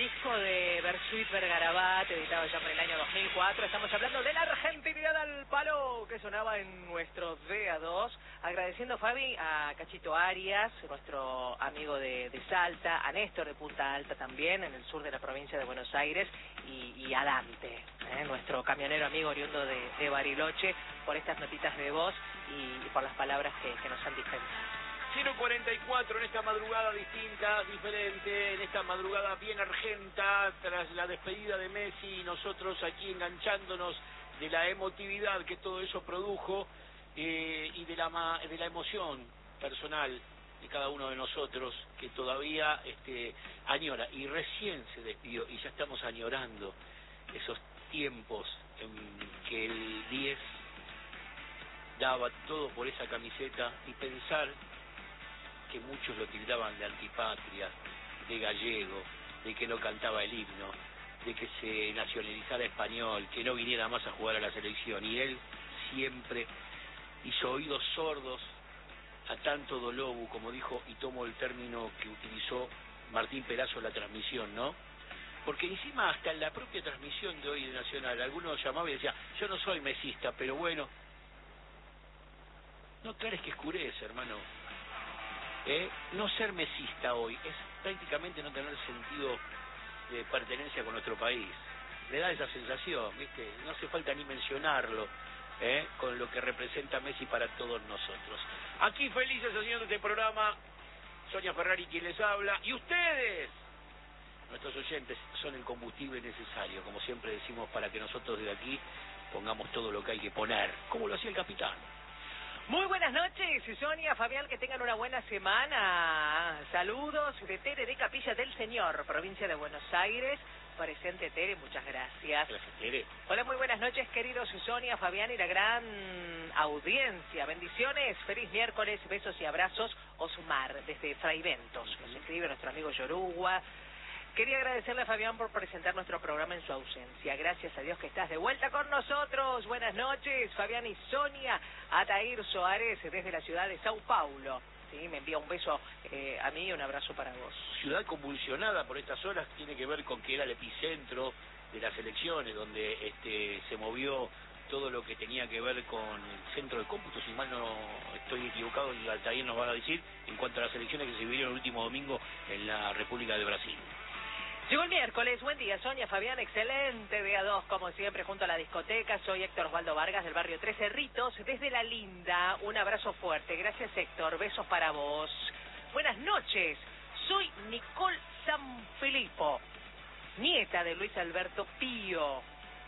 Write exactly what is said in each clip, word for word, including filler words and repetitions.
disco de Bersuit Vergarabat, editado ya por el año dos mil cuatro. Estamos hablando de la Argentinidad al palo, que sonaba en nuestro D A dos. Agradeciendo, Fabi, a Cachito Arias, nuestro amigo de, de Salta, a Néstor de Punta Alta también, en el sur de la provincia de Buenos Aires, y, y a Dante, ¿eh? nuestro camionero amigo oriundo de, de Bariloche, por estas notitas de voz y, y por las palabras que, que nos han dispensado. cero cuarenta y cuatro en esta madrugada distinta, diferente, en esta madrugada bien argenta, tras la despedida de Messi, nosotros aquí enganchándonos de la emotividad que todo eso produjo eh, y de la, de la emoción personal de cada uno de nosotros que todavía este, añora, y recién se despidió, y ya estamos añorando esos tiempos en que el diez daba todo por esa camiseta, y pensar que muchos lo tildaban de antipatria, de gallego, de que no cantaba el himno, de que se nacionalizara español, que no viniera más a jugar a la selección, y él siempre hizo oídos sordos a tanto dolobu, como dijo, y tomo el término que utilizó Martín Perazo en la transmisión, ¿no? Porque encima hasta en la propia transmisión de hoy de Nacional, algunos llamaban y decían, yo no soy mesista, pero bueno, no aclares que escurece, hermano. Eh, no ser mesista hoy es prácticamente no tener sentido de pertenencia con nuestro país. Le da esa sensación, ¿viste? No hace falta ni mencionarlo, ¿eh? Con lo que representa Messi para todos nosotros. Aquí felices haciendo este programa, Sonia Ferrari quien les habla, y ustedes, nuestros oyentes, son el combustible necesario, como siempre decimos, para que nosotros desde aquí pongamos todo lo que hay que poner, como lo hacía el capitán. Muy buenas noches, Sonia, Fabián, que tengan una buena semana. Saludos de Tere de Capilla del Señor, provincia de Buenos Aires. Presente, Tere, muchas gracias. Gracias, Tere. Hola, muy buenas noches, queridos Sonia, Fabián y la gran audiencia. Bendiciones, feliz miércoles, besos y abrazos. Osmar, desde Fraiventos, nos escribe nuestro amigo Yoruba. Quería agradecerle a Fabián por presentar nuestro programa en su ausencia. Gracias a Dios que estás de vuelta con nosotros. Buenas noches, Fabián y Sonia. Atair Soares, desde la ciudad de Sao Paulo. Sí, me envía un beso eh, a mí y un abrazo para vos. Ciudad convulsionada por estas horas, tiene que ver con que era el epicentro de las elecciones, donde este, se movió todo lo que tenía que ver con el centro de cómputo, si mal no estoy equivocado, y Altair nos va a decir, en cuanto a las elecciones que se vivieron el último domingo en la República de Brasil. Llegó el miércoles, buen día, Sonia, Fabián, excelente D A dos, como siempre, junto a la discoteca. Soy Héctor Osvaldo Vargas, del barrio Tres Cerritos, desde La Linda. Un abrazo fuerte, gracias, Héctor, besos para vos. Buenas noches, soy Nicole Sanfilippo, nieta de Luis Alberto Pío.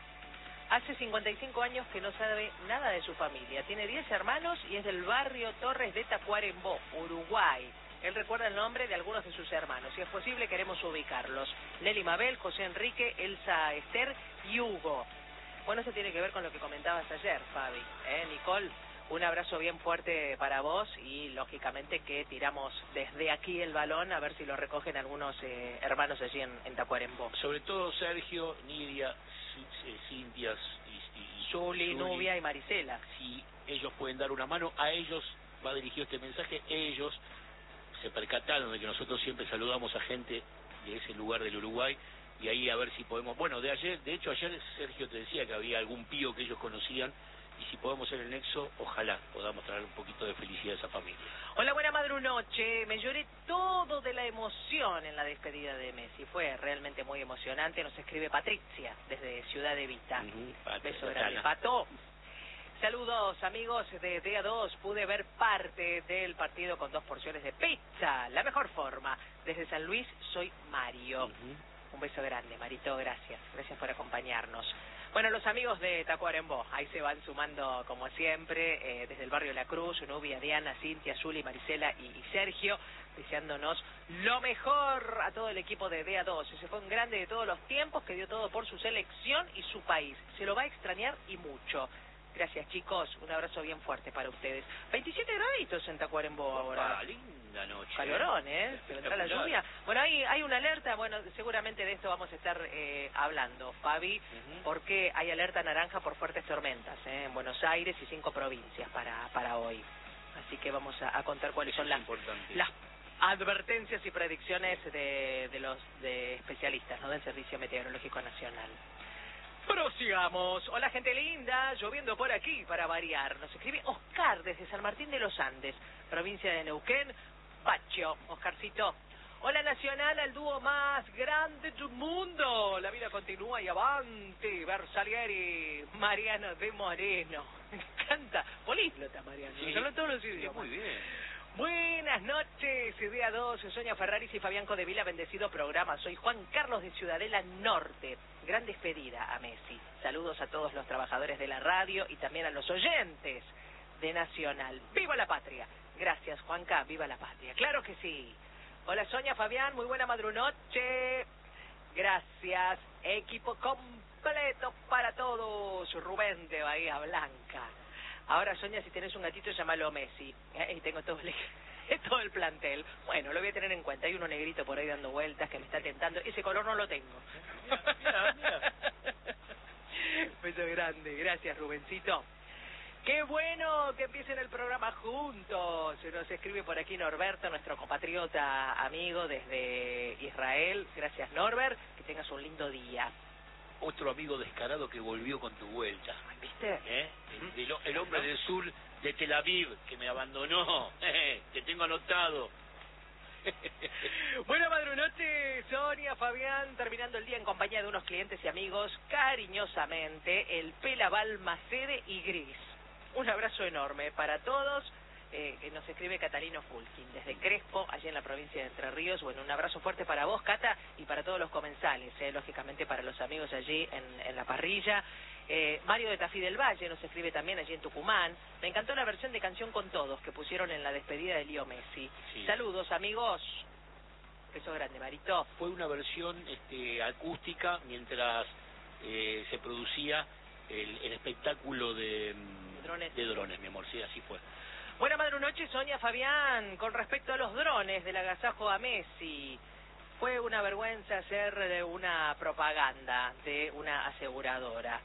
Hace cincuenta y cinco años que no sabe nada de su familia. Tiene diez hermanos y es del barrio Torres de Tacuarembó, Uruguay. Él recuerda el nombre de algunos de sus hermanos. Si es posible, queremos ubicarlos. Nelly Mabel, José Enrique, Elsa Esther y Hugo. Bueno, eso tiene que ver con lo que comentabas ayer, Fabi. ¿Eh, Nicole? Un abrazo bien fuerte para vos y, lógicamente, que tiramos desde aquí el balón a ver si lo recogen algunos eh, hermanos allí en, en Tacuarembó. Sobre todo Sergio, Nidia, Cintia, Juli, Nubia y Marisela. Si ellos pueden dar una mano, a ellos va dirigido este mensaje. Ellos se percataron de que nosotros siempre saludamos a gente de ese lugar del Uruguay, y ahí a ver si podemos, bueno, de ayer, de hecho ayer Sergio te decía que había algún pío que ellos conocían, y si podemos ser el nexo, ojalá podamos traer un poquito de felicidad a esa familia. Hola, buena madrunoche, me lloré todo de la emoción en la despedida de Messi, fue realmente muy emocionante. Nos escribe Patricia desde Ciudad de Vita. Uh-huh. Beso grande, Pato. Saludos, amigos de D A dos. Pude ver parte del partido con dos porciones de pizza, la mejor forma. Desde San Luis, soy Mario. Uh-huh. Un beso grande, Marito, gracias. Gracias por acompañarnos. Bueno, los amigos de Tacuarembó, ahí se van sumando como siempre, eh, desde el barrio La Cruz, Nubia, Diana, Cintia, Zuli, Marisela y, y Sergio, deseándonos lo mejor a todo el equipo de D A dos. Ese fue un grande de todos los tiempos que dio todo por su selección y su país. Se lo va a extrañar y mucho. Gracias, chicos. Un abrazo bien fuerte para ustedes. veintisiete graditos en Tacuarembó ahora. Ah, linda noche. Calorón, ¿eh? Se vendrá la lluvia. Bueno, hay, hay una alerta. Bueno, seguramente de esto vamos a estar eh, hablando, Fabi, uh-huh. porque hay alerta naranja por fuertes tormentas ¿eh? en Buenos Aires y cinco provincias para, para hoy. Así que vamos a, a contar cuáles Eso son las, las advertencias y predicciones de, de los de especialistas, ¿no?, del Servicio Meteorológico Nacional. Prosigamos. Hola, gente linda, lloviendo por aquí para variar. Nos escribe Oscar desde San Martín de los Andes, provincia de Neuquén. Pacho, Oscarcito. Hola, Nacional, al dúo más grande del mundo. La vida continúa y avanti. Bersalieri, Mariano de Moreno. Me encanta. Políglota, Mariano. Sí, habla todos los idiomas. Sí, muy bien. Buenas noches, Idea dos, Sonia Ferraris y Fabián Codevila, bendecido programa. Soy Juan Carlos de Ciudadela Norte. Gran despedida a Messi. Saludos a todos los trabajadores de la radio y también a los oyentes de Nacional. ¡Viva la patria! Gracias, Juanca, viva la patria. ¡Claro que sí! Hola, Sonia, Fabián, muy buena madrunoche. Gracias, equipo completo para todos. Rubén de Bahía Blanca. Ahora, Sonia, si tenés un gatito, llámalo Messi. ¿Eh? Y tengo todo el, todo el plantel. Bueno, lo voy a tener en cuenta. Hay uno negrito por ahí dando vueltas que me está tentando. Ese color no lo tengo. Mira, mira, mira. Beso grande. Gracias, Rubencito. ¡Qué bueno que empiecen el programa juntos! Se nos escribe por aquí Norberto, nuestro compatriota amigo desde Israel. Gracias, Norbert. Que tengas un lindo día. Otro amigo descarado que volvió con tu vuelta. ¿Viste? ¿Eh? El, el, el hombre del sur de Tel Aviv que me abandonó. Te tengo anotado. Buena madrunoche, Sonia, Fabián, terminando el día en compañía de unos clientes y amigos, cariñosamente, el Pela Balmacede y Gris. Un abrazo enorme para todos. Eh, que nos escribe Catalino Fulkin, desde Crespo, allí en la provincia de Entre Ríos. Bueno, un abrazo fuerte para vos, Cata, y para todos los comensales, eh, lógicamente para los amigos allí en, en la parrilla. Eh, Mario de Tafí del Valle nos escribe también allí en Tucumán. Me encantó la versión de Canción con Todos que pusieron en la despedida de Leo Messi. Sí. Saludos, amigos. Beso grande, Marito. Fue una versión este, acústica mientras eh, se producía el, el espectáculo de drones. de drones, mi amor, sí, así fue. Buena madrunoche, Sonia, Fabián. Con respecto a los drones del agasajo a Messi, fue una vergüenza hacer una propaganda de una aseguradora.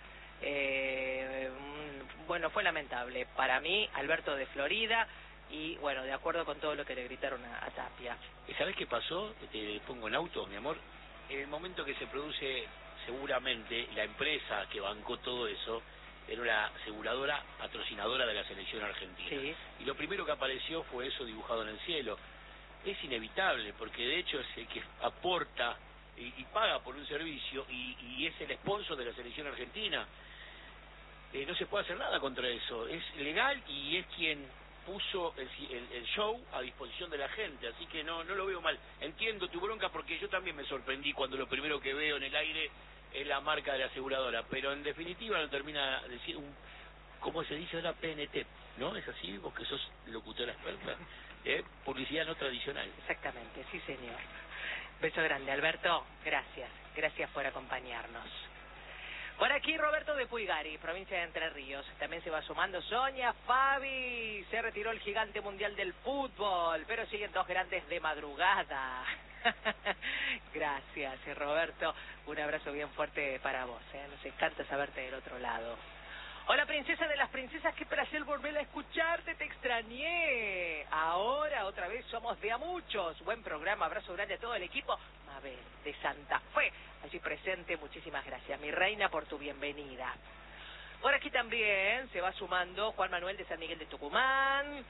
Eh, bueno, fue lamentable. Para mí, Alberto de Florida, y bueno, de acuerdo con todo lo que le gritaron a, a Tapia. ¿Sabes qué pasó? Te pongo en auto, mi amor. En el momento que se produce, seguramente, la empresa que bancó todo eso era una aseguradora patrocinadora de la selección argentina. Sí. Y lo primero que apareció fue eso dibujado en el cielo. Es inevitable, porque de hecho es el que aporta y, y paga por un servicio y, y es el sponsor de la selección argentina. Eh, no se puede hacer nada contra eso. Es legal y es quien puso el, el, el show a disposición de la gente, así que no no lo veo mal. Entiendo tu bronca porque yo también me sorprendí cuando lo primero que veo en el aire es la marca de la aseguradora, pero en definitiva no termina de decir un, ¿cómo se dice ahora? P N T, ¿no? ¿Es así? Vos que sos locutora experta. ¿Eh? Publicidad no tradicional. Exactamente, sí, señor. Beso grande, Alberto. Gracias. Gracias por acompañarnos. Por aquí Roberto de Puigari, provincia de Entre Ríos. También se va sumando Sonia, Fabi. Se retiró el gigante mundial del fútbol, pero siguen dos grandes de madrugada. Gracias, Roberto. Un abrazo bien fuerte para vos. ¿eh? Nos encanta saberte del otro lado. Hola, princesa de las princesas, qué placer volver a escucharte, te extrañé. Ahora otra vez somos de a muchos. Buen programa, abrazo grande a todo el equipo. Mabel de Santa Fe, allí presente, muchísimas gracias, mi reina, por tu bienvenida. Por aquí también se va sumando Juan Manuel de San Miguel de Tucumán.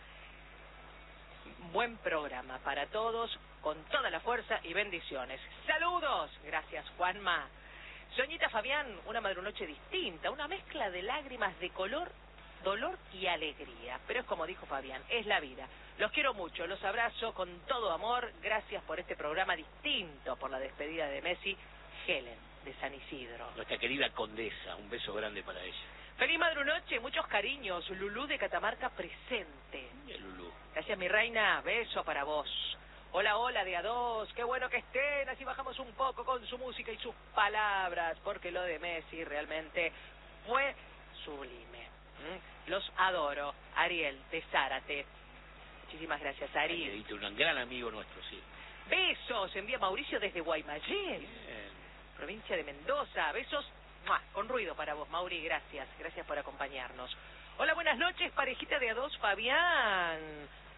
Buen programa para todos, con toda la fuerza y bendiciones. ¡Saludos! Gracias, Juanma. Soñita, Fabián, una madrunoche distinta, una mezcla de lágrimas de color, dolor y alegría. Pero es como dijo Fabián, es la vida. Los quiero mucho, los abrazo con todo amor. Gracias por este programa distinto, por la despedida de Messi. Helen, de San Isidro. Nuestra querida condesa, un beso grande para ella. Feliz madrunoche, muchos cariños. Lulú de Catamarca presente. Mira, Lulú. Gracias, mi reina, beso para vos. Hola, hola, de a dos, qué bueno que estén, así bajamos un poco con su música y sus palabras, porque lo de Messi realmente fue sublime. ¿Mm? Los adoro. Ariel, de Zárate. Muchísimas gracias, Ari. Arielito, un gran amigo nuestro, sí. Besos, envía Mauricio desde Guaymallén, Bien. provincia de Mendoza. Besos, ¡mua!, con ruido para vos, Mauri, gracias, gracias por acompañarnos. Hola, buenas noches, parejita de a dos, Fabián.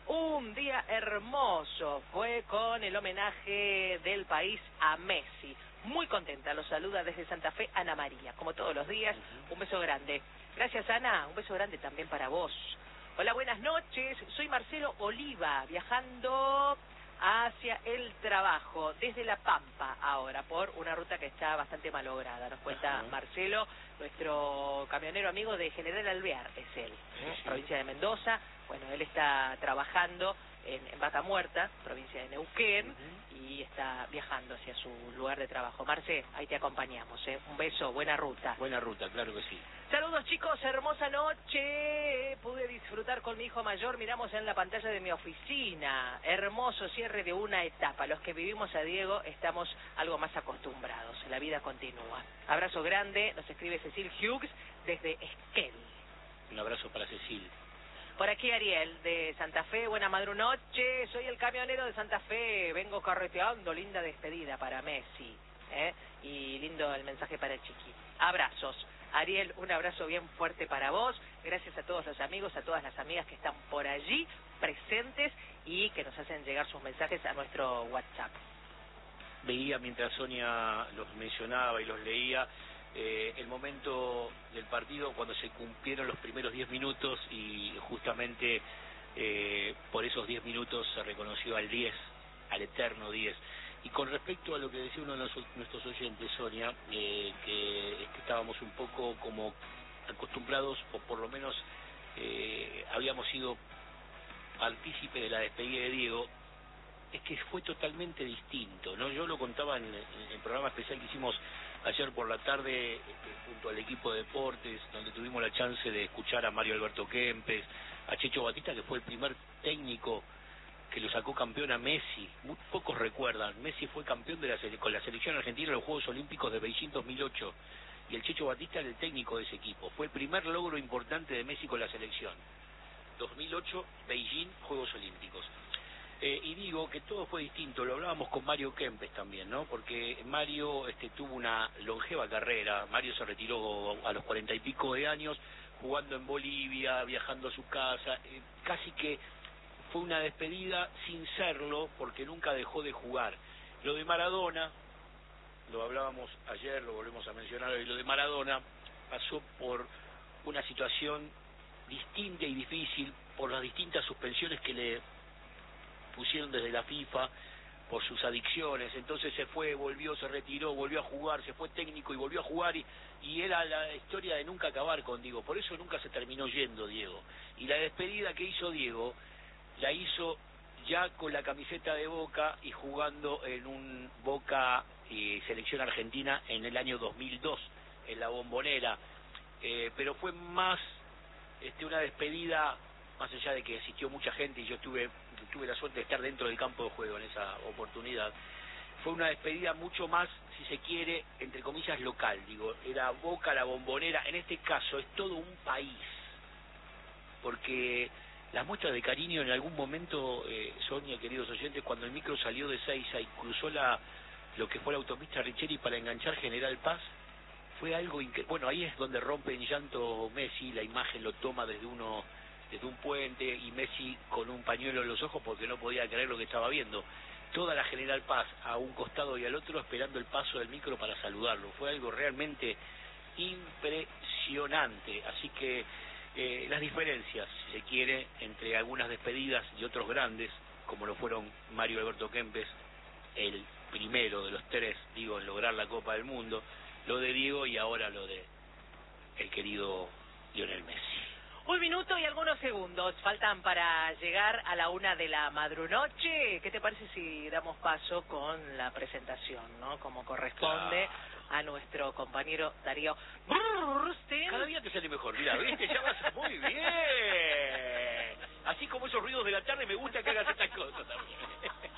Un día hermoso fue con el homenaje del país a Messi. Muy contenta, los saluda desde Santa Fe Ana María, como todos los días. Un beso grande. Gracias, Ana, un beso grande también para vos. Hola, buenas noches, soy Marcelo Oliva, viajando hacia el trabajo, desde La Pampa ahora, por una ruta que está bastante malograda. Nos cuenta uh-huh. Marcelo, nuestro camionero amigo de General Alvear, es él, ¿eh? Sí. Provincia de Mendoza. Bueno, él está trabajando en, en Vaca Muerta, provincia de Neuquén, uh-huh. y está viajando hacia su lugar de trabajo. Marce, ahí te acompañamos, ¿eh? Un beso, buena ruta. Buena ruta, claro que sí. Saludos, chicos, hermosa noche. Pude disfrutar con mi hijo mayor, miramos en la pantalla de mi oficina. Hermoso cierre de una etapa. Los que vivimos a Diego estamos algo más acostumbrados. La vida continúa. Abrazo grande, nos escribe Cecil Hughes desde Esquel. Un abrazo para Cecil. Por aquí Ariel, de Santa Fe, buena madru noche, soy el camionero de Santa Fe, vengo carreteando, linda despedida para Messi, ¿eh? Y lindo el mensaje para el Chiqui. Abrazos. Ariel, un abrazo bien fuerte para vos, gracias a todos los amigos, a todas las amigas que están por allí, presentes, y que nos hacen llegar sus mensajes a nuestro WhatsApp. Veía mientras Sonia los mencionaba y los leía, Eh, el momento del partido cuando se cumplieron los primeros diez minutos y justamente eh, por esos diez minutos se reconoció al diez, al eterno diez. Y con respecto a lo que decía uno de los, nuestros oyentes, Sonia, eh, que, es que estábamos un poco como acostumbrados, o por lo menos eh, habíamos sido partícipe de la despedida de Diego, es que fue totalmente distinto, ¿no? Yo lo contaba en, en el programa especial que hicimos ayer por la tarde, este, junto al equipo de deportes, donde tuvimos la chance de escuchar a Mario Alberto Kempes, a Checho Batista, que fue el primer técnico que lo sacó campeón a Messi. Muy pocos recuerdan, Messi fue campeón de la con la selección argentina en los Juegos Olímpicos de Beijing dos mil ocho, y el Checho Batista era el técnico de ese equipo. Fue el primer logro importante de Messi con la selección. dos mil ocho, Beijing, Juegos Olímpicos. Eh, y digo que todo fue distinto, lo hablábamos con Mario Kempes también, ¿no? Porque Mario este, tuvo una longeva carrera. Mario se retiró a los cuarenta y pico de años, jugando en Bolivia, viajando a su casa, eh, casi que fue una despedida sin serlo, porque nunca dejó de jugar. Lo de Maradona, lo hablábamos ayer, lo volvemos a mencionar hoy, lo de Maradona pasó por una situación distinta y difícil, por las distintas suspensiones que le pusieron desde la FIFA por sus adicciones. Entonces se fue, volvió, se retiró, volvió a jugar, se fue técnico y volvió a jugar, y, y era la historia de nunca acabar con Diego. Por eso nunca se terminó yendo Diego. Y la despedida que hizo Diego la hizo ya con la camiseta de Boca y jugando en un Boca eh, selección argentina en el año dos mil dos en la Bombonera, eh, pero fue más este, una despedida, más allá de que asistió mucha gente y yo tuve tuve la suerte de estar dentro del campo de juego en esa oportunidad, fue una despedida mucho más, si se quiere, entre comillas, local. Digo, era Boca, la Bombonera, en este caso es todo un país, porque las muestras de cariño en algún momento, eh, Sonia, queridos oyentes, cuando el micro salió de Seiza y cruzó la lo que fue la autopista Richeri para enganchar General Paz, fue algo increíble. Bueno, ahí es donde rompe en llanto Messi, la imagen lo toma desde uno desde un puente, y Messi con un pañuelo en los ojos porque no podía creer lo que estaba viendo. Toda la General Paz a un costado y al otro esperando el paso del micro para saludarlo. Fue algo realmente impresionante. Así que eh, las diferencias, si se quiere, entre algunas despedidas y otros grandes, como lo fueron Mario Alberto Kempes, el primero de los tres, digo, en lograr la Copa del Mundo, lo de Diego y ahora lo de el querido Lionel Messi. Un minuto y algunos segundos faltan para llegar a la una de la madrunoche. ¿Qué te parece si damos paso con la presentación, ¿no? Como corresponde claro. a nuestro compañero Darío Burstein. Cada día te sale mejor, mira, ¿viste? Ya vas muy bien. Así como esos ruidos de la tarde, me gusta que hagas estas cosas también.